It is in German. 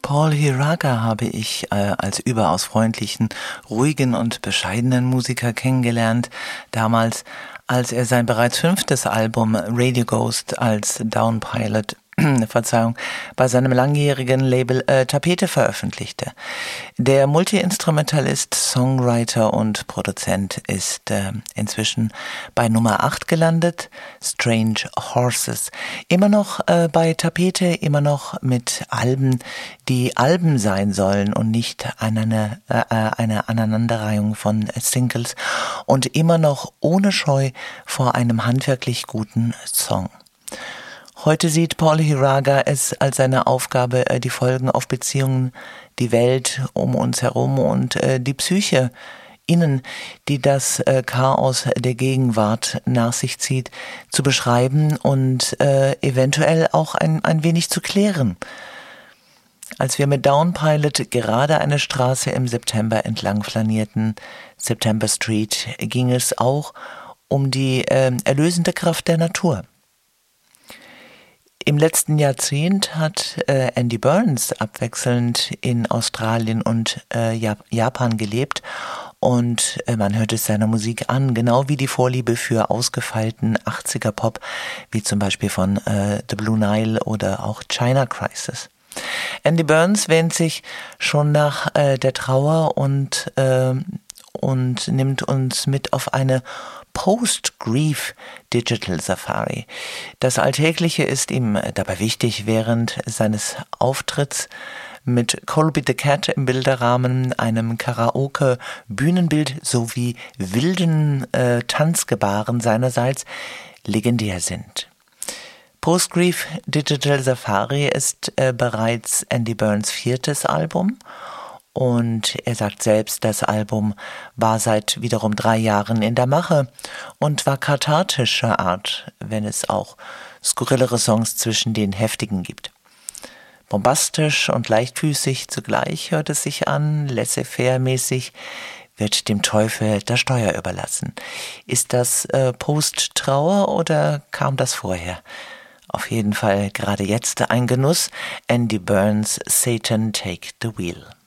Paul Hiraga habe ich als überaus freundlichen, ruhigen und bescheidenen Musiker kennengelernt, damals, als er sein bereits 5. Album Radio Ghost als Downpilot bei seinem langjährigen Label Tapete veröffentlichte. Der Multi-Instrumentalist, Songwriter und Produzent ist inzwischen bei Nummer 8 gelandet, Strange Horses. Immer noch bei Tapete, immer noch mit Alben, die Alben sein sollen und nicht eine Aneinanderreihung von Singles, und immer noch ohne Scheu vor einem handwerklich guten Song. Heute sieht Paul Hiraga es als seine Aufgabe, die Folgen auf Beziehungen, die Welt um uns herum und die Psyche innen, die das Chaos der Gegenwart nach sich zieht, zu beschreiben und eventuell auch ein wenig zu klären. Als wir mit Downpilot gerade eine Straße im September entlang flanierten, September Street, ging es auch um die erlösende Kraft der Natur. Im letzten Jahrzehnt hat Andy Burns abwechselnd in Australien und Japan gelebt, und man hört es seiner Musik an, genau wie die Vorliebe für ausgefeilten 80er-Pop, wie zum Beispiel von The Blue Nile oder auch China Crisis. Andy Burns wähnt sich schon nach der Trauer und nimmt uns mit auf eine Post-Grief Digital Safari. Das Alltägliche ist ihm dabei wichtig. Während seines Auftritts mit Colby the Cat im Bilderrahmen, einem Karaoke-Bühnenbild sowie wilden Tanzgebaren seinerseits legendär sind. Post-Grief Digital Safari ist bereits Andy Burns 4. Album. Und er sagt selbst, das Album war seit wiederum 3 Jahren in der Mache und war kathartischer Art, wenn es auch skurrilere Songs zwischen den heftigen gibt. Bombastisch und leichtfüßig zugleich hört es sich an, laissez-faire-mäßig, wird dem Teufel der Steuer überlassen. Ist das Post-Trauer oder kam das vorher? Auf jeden Fall gerade jetzt ein Genuss. Andy Burns, Satan Take the Wheel.